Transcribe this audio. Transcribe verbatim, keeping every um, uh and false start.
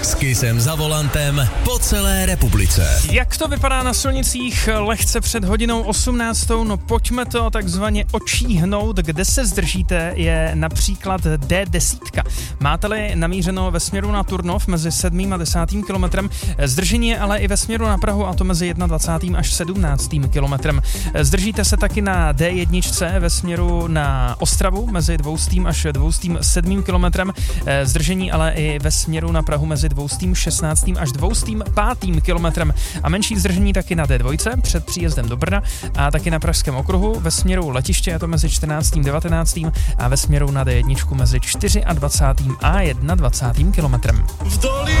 S Kissem za volantem po celé republice. Jak to vypadá na silnicích lehce před hodinou osmnáctou? No pojďme to takzvaně očíhnout. Kde se zdržíte je například D deset. Máte-li namířeno ve směru na Turnov mezi sedmým a desátým kilometrem, zdržení je ale i ve směru na Prahu, a to mezi dvacátým prvním až sedmnáctým kilometrem. Zdržíte se taky na D jedna ve směru na Ostravu mezi dvoustým až dvoustým sedmým kilometrem. Zdržení ale i ve směru na Prahu mezi dvoustým šestnáctým až dvoustým pátým kilometrem. A menší zdržení taky na D dva před příjezdem do Brna a taky na Pražském okruhu. Ve směru letiště je to mezi čtrnáctým devatenáctým a ve směru na D jedna mezi dvacátým čtvrtým a dvacátým prvním kilometrem. V dolí